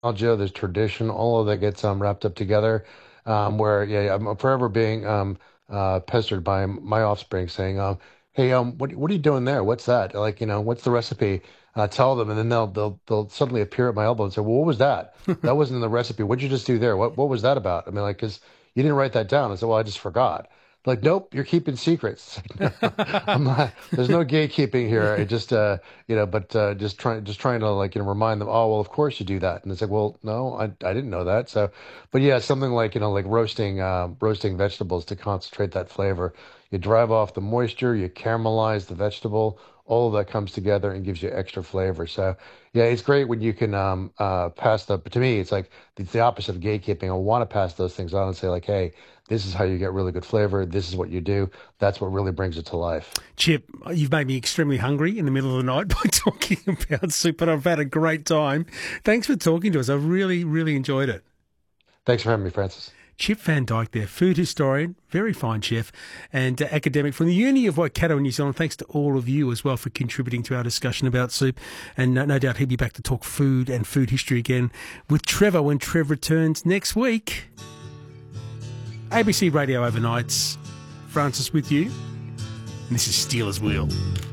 Nostalgia, there's tradition, all of that gets wrapped up together. Where yeah, I'm forever being pestered by my offspring saying, "Hey, what are you doing there? What's that? Like, what's the recipe?" Tell them, and then they'll suddenly appear at my elbow and say, "Well, what was that? That wasn't in the recipe. What'd you just do there? What was that about?" I mean, like, because you didn't write that down. I said, "Well, I just forgot." Like, nope, you're keeping secrets. I'm not. There's no gatekeeping here. I just but just trying to like remind them. Oh well, of course you do that. And it's like, well, no, I didn't know that. So, but yeah, something like like roasting vegetables to concentrate that flavor. You drive off the moisture, you caramelize the vegetable. All of that comes together and gives you extra flavor. So yeah, it's great when you can pass the. But to me, it's like it's the opposite of gatekeeping. I want to pass those things on and say like, hey, this is how you get really good flavor. This is what you do. That's what really brings it to life. Chip, you've made me extremely hungry in the middle of the night by talking about soup, but I've had a great time. Thanks for talking to us. I really, really enjoyed it. Thanks for having me, Francis. Chip Van Dyke there, food historian, very fine chef, and academic from the Uni of Waikato in New Zealand. Thanks to all of you as well for contributing to our discussion about soup. And no doubt he'll be back to talk food and food history again with Trevor when Trev returns next week. ABC Radio Overnights. Francis with you. And this is Steelers Wheel.